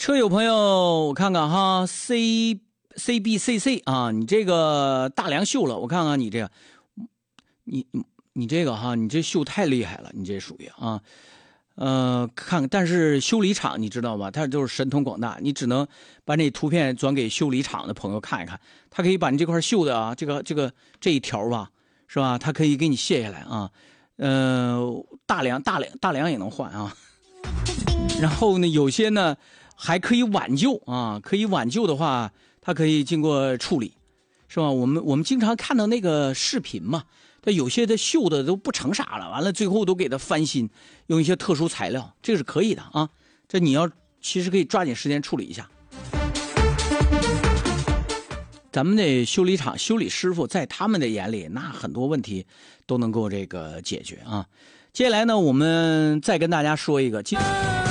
车友朋友，我看看哈，CBCC 啊，你这个大梁锈了，我看看你这个，你这个哈，你这锈太厉害了，你这属于啊。看，但是修理厂你知道吗？他就是神通广大，你只能把那图片转给修理厂的朋友看一看，他可以把你这块锈的啊，这一条吧，是吧？他可以给你卸下来啊。大梁也能换啊。然后呢，有些呢还可以挽救啊，可以挽救的话，它可以经过处理，是吧？我们经常看到那个视频嘛。它有些的锈的都不成啥了，完了最后都给它翻新，用一些特殊材料，这个是可以的啊。这你要其实可以抓紧时间处理一下。咱们的修理厂修理师傅在他们的眼里，那很多问题都能够这个解决啊。接下来呢，我们再跟大家说一个。